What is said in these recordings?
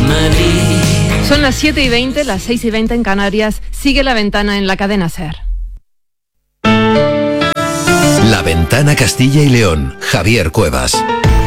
Madrid. Son las 7:20, las 6:20 en Canarias. Sigue La Ventana en la cadena SER. La Ventana Castilla y León. Javier Cuevas.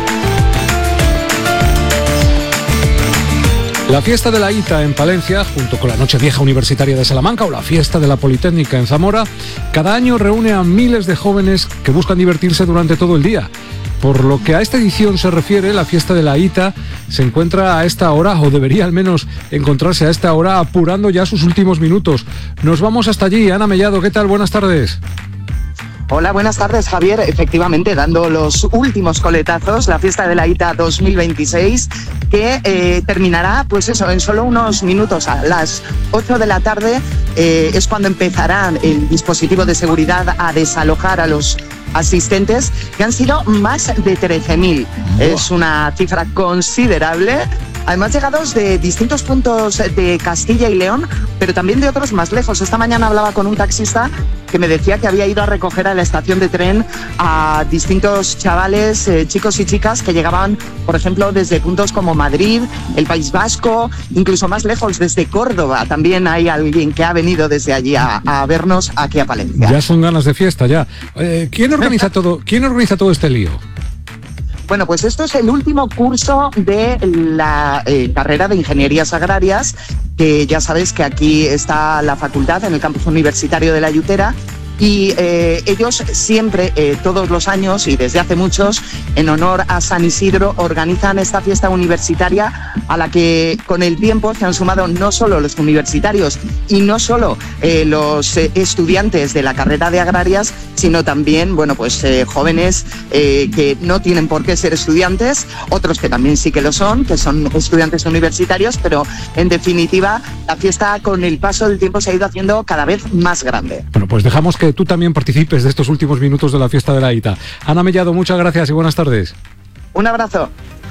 La fiesta de la ITA en Palencia, junto con la Nochevieja Universitaria de Salamanca o la fiesta de la Politécnica en Zamora, cada año reúne a miles de jóvenes que buscan divertirse durante todo el día. Por lo que a esta edición se refiere, la fiesta de la ITA se encuentra a esta hora, o debería al menos encontrarse a esta hora, apurando ya sus últimos minutos. Nos vamos hasta allí. Ana Mellado, ¿qué tal? Buenas tardes. Hola, buenas tardes, Javier. Efectivamente, dando los últimos coletazos, la fiesta de la ITA 2026, que terminará, pues eso, en solo unos minutos. A las 8 de la tarde es cuando empezará el dispositivo de seguridad a desalojar a los asistentes, que han sido más de 13.000. Es una cifra considerable. Además, llegados de distintos puntos de Castilla y León, pero también de otros más lejos. Esta mañana hablaba con un taxista que me decía que había ido a recoger a la estación de tren a distintos chavales, chicos y chicas que llegaban, por ejemplo, desde puntos como Madrid, el País Vasco, incluso más lejos, desde Córdoba. También hay alguien que ha venido desde allí a vernos aquí a Palencia. Ya son ganas de fiesta, ya. ¿Quién organiza todo este lío? Bueno, pues esto es el último curso de la carrera de Ingenierías Agrarias, que ya sabes que aquí está la facultad en el campus universitario de La Yutera. Y ellos siempre, todos los años y desde hace muchos, en honor a San Isidro, organizan esta fiesta universitaria a la que con el tiempo se han sumado no solo los universitarios y no solo los estudiantes de la carrera de Agrarias, sino también, bueno, pues jóvenes que no tienen por qué ser estudiantes, otros que también sí que lo son, que son estudiantes universitarios, pero en definitiva la fiesta con el paso del tiempo se ha ido haciendo cada vez más grande. Bueno, pues dejamos que tú también participes de estos últimos minutos de la fiesta de la ITA. Ana Mellado, muchas gracias y buenas tardes. Un abrazo.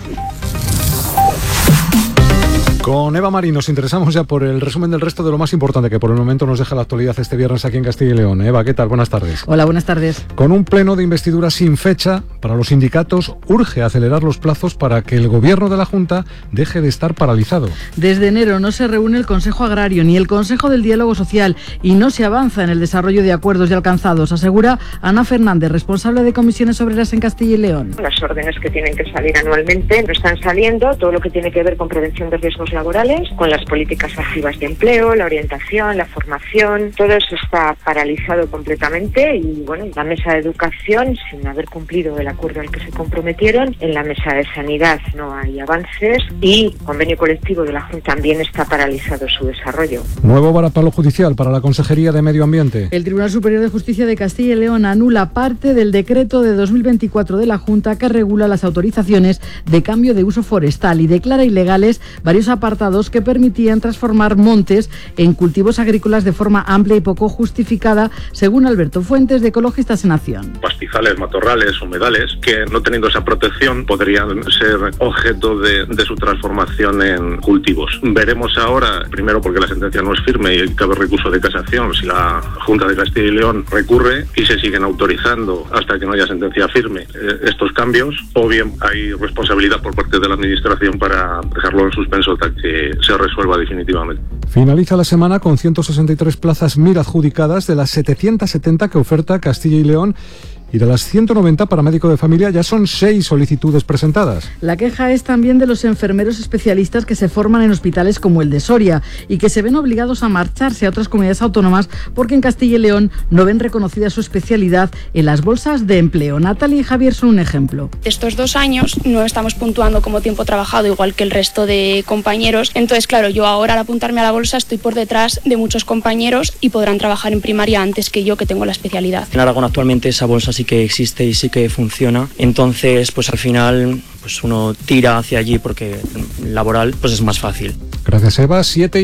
Con Eva Marín nos interesamos ya por el resumen del resto de lo más importante que por el momento nos deja la actualidad este viernes aquí en Castilla y León. Eva, ¿qué tal? Buenas tardes. Hola, buenas tardes. Con un pleno de investidura sin fecha para los sindicatos, urge acelerar los plazos para que el gobierno de la Junta deje de estar paralizado. Desde enero no se reúne el Consejo Agrario ni el Consejo del Diálogo Social y no se avanza en el desarrollo de acuerdos ya alcanzados, asegura Ana Fernández, responsable de Comisiones Obreras en Castilla y León. Las órdenes que tienen que salir anualmente no están saliendo, todo lo que tiene que ver con prevención de riesgos laborales, con las políticas activas de empleo, la orientación, la formación, todo eso está paralizado completamente y bueno, la mesa de educación, sin haber cumplido el acuerdo al que se comprometieron, en la mesa de sanidad no hay avances y el convenio colectivo de la Junta también está paralizado su desarrollo. Nuevo varapalo judicial para la Consejería de Medio Ambiente. El Tribunal Superior de Justicia de Castilla y León anula parte del decreto de 2024 de la Junta que regula las autorizaciones de cambio de uso forestal y declara ilegales varios apartados que permitían transformar montes en cultivos agrícolas de forma amplia y poco justificada, según Alberto Fuentes, de Ecologistas en Acción. Pastizales, matorrales, humedales, que no teniendo esa protección podrían ser objeto de su transformación en cultivos. Veremos ahora, primero porque la sentencia no es firme y cabe recurso de casación, si la Junta de Castilla y León recurre y se siguen autorizando hasta que no haya sentencia firme estos cambios, o bien hay responsabilidad por parte de la Administración para dejarlo en suspenso hasta que se resuelva definitivamente. Finaliza la semana con 163 plazas MIR adjudicadas de las 770 que oferta Castilla y León. Y de las 190 para médico de familia ya son 6 solicitudes presentadas. La queja es también de los enfermeros especialistas que se forman en hospitales como el de Soria y que se ven obligados a marcharse a otras comunidades autónomas porque en Castilla y León no ven reconocida su especialidad en las bolsas de empleo. Natalia y Javier son un ejemplo. Estos 2 años no estamos puntuando como tiempo trabajado igual que el resto de compañeros. Entonces, claro, yo ahora al apuntarme a la bolsa estoy por detrás de muchos compañeros y podrán trabajar en primaria antes que yo, que tengo la especialidad. En Aragón actualmente esa bolsa sí que existe y sí que funciona, entonces pues al final pues uno tira hacia allí porque laboral pues es más fácil. Gracias, Eva.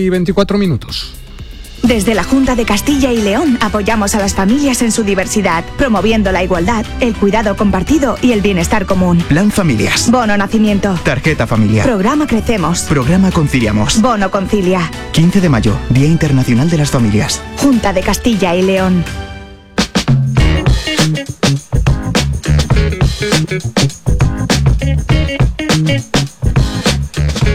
7:24. Desde la Junta de Castilla y León apoyamos a las familias en su diversidad, promoviendo la igualdad, el cuidado compartido y el bienestar común. Plan Familias. Bono Nacimiento. Tarjeta familiar. Programa Crecemos. Programa Conciliamos. Bono Concilia. 15 de mayo, Día Internacional de las Familias. Junta de Castilla y León.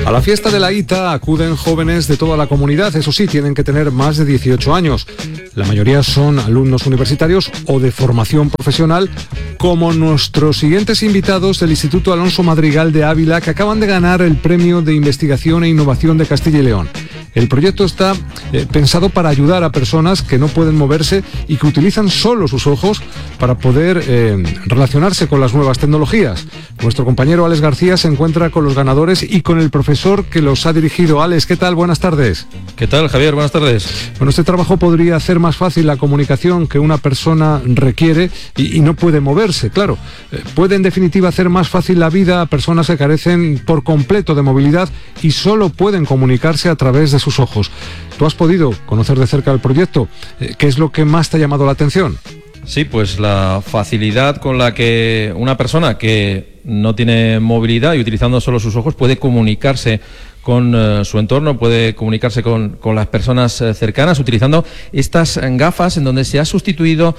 A la fiesta de la ITA acuden jóvenes de toda la comunidad, eso sí, tienen que tener más de 18 años. La mayoría son alumnos universitarios o de formación profesional, como nuestros siguientes invitados del Instituto Alonso Madrigal de Ávila, que acaban de ganar el Premio de Investigación e Innovación de Castilla y León. El proyecto está pensado para ayudar a personas que no pueden moverse y que utilizan solo sus ojos para poder relacionarse con las nuevas tecnologías. Nuestro compañero Alex García se encuentra con los ganadores y con el profesor que los ha dirigido. Alex, ¿qué tal? Buenas tardes. ¿Qué tal, Javier? Buenas tardes. Bueno, este trabajo podría hacer más fácil la comunicación que una persona requiere y no puede moverse, claro. Puede, en definitiva, hacer más fácil la vida a personas que carecen por completo de movilidad y solo pueden comunicarse a través de sus ojos. ¿Tú has podido conocer de cerca el proyecto? ¿Qué es lo que más te ha llamado la atención? Sí, pues la facilidad con la que una persona que no tiene movilidad y utilizando solo sus ojos puede comunicarse con su entorno, puede comunicarse con las personas cercanas utilizando estas gafas en donde se ha sustituido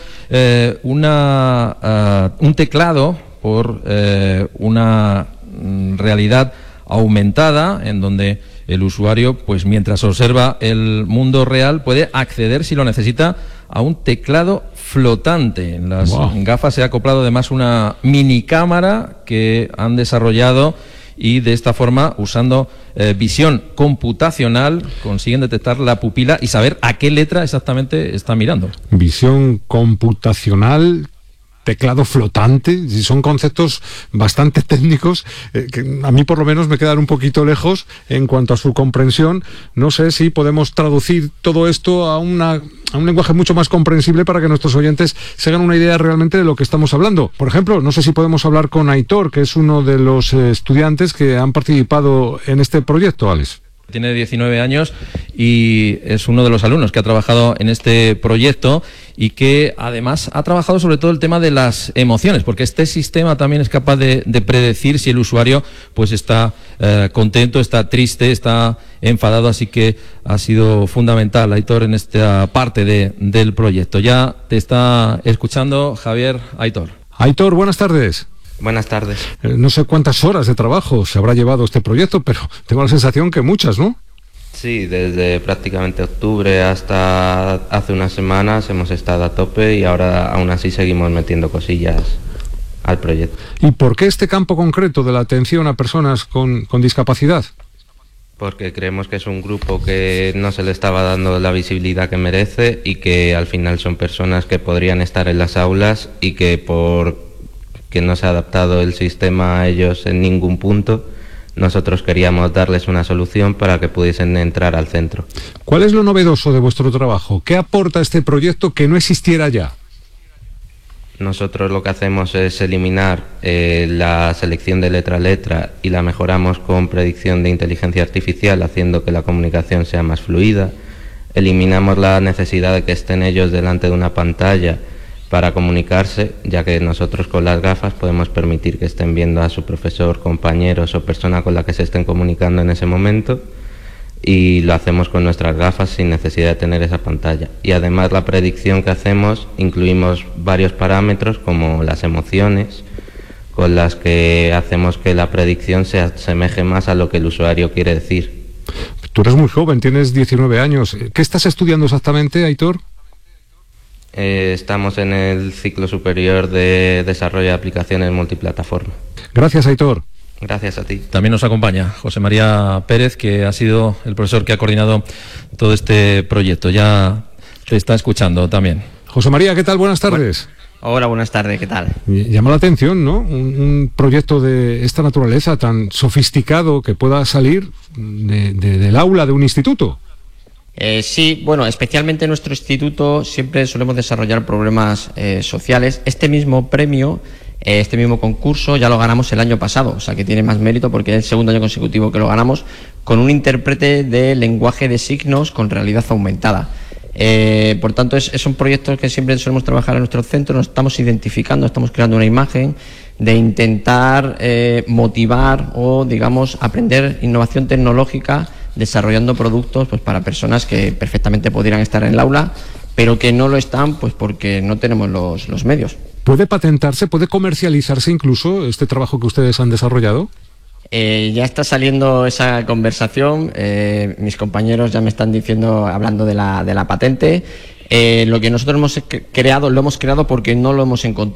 un teclado por una realidad aumentada en donde el usuario, pues mientras observa el mundo real, puede acceder, si lo necesita, a un teclado flotante. En las gafas se ha acoplado además una mini cámara que han desarrollado y de esta forma, usando visión computacional, consiguen detectar la pupila y saber a qué letra exactamente está mirando. Visión computacional, teclado flotante, son conceptos bastante técnicos que a mí por lo menos me quedan un poquito lejos en cuanto a su comprensión. No sé si podemos traducir todo esto a un lenguaje mucho más comprensible para que nuestros oyentes se hagan una idea realmente de lo que estamos hablando. Por ejemplo, no sé si podemos hablar con Aitor, que es uno de los estudiantes que han participado en este proyecto, Alex. Tiene 19 años y es uno de los alumnos que ha trabajado en este proyecto y que además ha trabajado sobre todo el tema de las emociones, porque este sistema también es capaz de predecir si el usuario pues está contento, está triste, está enfadado, así que ha sido fundamental, Aitor, en esta parte del proyecto. Ya te está escuchando Javier. Aitor. Aitor, buenas tardes. Buenas tardes. No sé cuántas horas de trabajo se habrá llevado este proyecto, pero tengo la sensación que muchas, ¿no? Sí, desde prácticamente octubre hasta hace unas semanas hemos estado a tope y ahora aún así seguimos metiendo cosillas al proyecto. ¿Y por qué este campo concreto de la atención a personas con discapacidad? Porque creemos que es un grupo que no se le estaba dando la visibilidad que merece y que al final son personas que podrían estar en las aulas y que que no se ha adaptado el sistema a ellos en ningún punto, nosotros queríamos darles una solución para que pudiesen entrar al centro. ¿Cuál es lo novedoso de vuestro trabajo? ¿Qué aporta este proyecto que no existiera ya? Nosotros lo que hacemos es eliminar la selección de letra a letra y la mejoramos con predicción de inteligencia artificial, haciendo que la comunicación sea más fluida. Eliminamos la necesidad de que estén ellos delante de una pantalla para comunicarse, ya que nosotros con las gafas podemos permitir que estén viendo a su profesor, compañeros o persona con la que se estén comunicando en ese momento, y lo hacemos con nuestras gafas sin necesidad de tener esa pantalla. Y además la predicción que hacemos, incluimos varios parámetros como las emociones, con las que hacemos que la predicción se asemeje más a lo que el usuario quiere decir. Tú eres muy joven, tienes 19 años. ¿Qué estás estudiando exactamente, Aitor? Estamos en el ciclo superior de desarrollo de aplicaciones multiplataforma. Gracias, Aitor. Gracias a ti. También nos acompaña José María Pérez, que ha sido el profesor que ha coordinado todo este proyecto. Ya te está escuchando también. José María, ¿qué tal? Buenas tardes. Hola, buenas tardes, ¿qué tal? Llama la atención, ¿no? Un proyecto de esta naturaleza tan sofisticado que pueda salir del aula de un instituto. Sí, bueno, especialmente en nuestro instituto siempre solemos desarrollar problemas sociales. Este mismo premio, este mismo concurso ya lo ganamos el año pasado, o sea que tiene más mérito porque es el segundo año consecutivo que lo ganamos, con un intérprete de lenguaje de signos con realidad aumentada. Por tanto, es un proyecto que siempre solemos trabajar en nuestro centro. Nos estamos identificando, estamos creando una imagen de intentar motivar o, digamos, aprender innovación tecnológica desarrollando productos pues para personas que perfectamente podrían estar en el aula, pero que no lo están pues porque no tenemos los medios. ¿Puede patentarse, puede comercializarse incluso este trabajo que ustedes han desarrollado? Ya está saliendo esa conversación, mis compañeros ya me están diciendo, hablando de la patente. Lo que nosotros hemos creado, lo hemos creado porque no lo hemos encontrado.